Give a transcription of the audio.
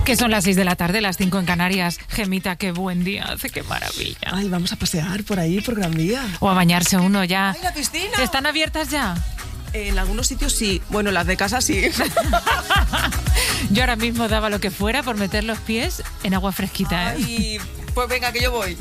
Que son las 6 de la tarde, las 5 en Canarias. Gemita, qué buen día hace, qué maravilla. Ay, vamos a pasear por ahí, por Gran Vía. O a bañarse uno ya. ¡Ay, la piscina! ¿Están abiertas ya? En algunos sitios sí. Bueno, las de casa sí. Yo ahora mismo daba lo que fuera por meter los pies en agua fresquita, ¿eh? Ay, pues venga, que yo voy.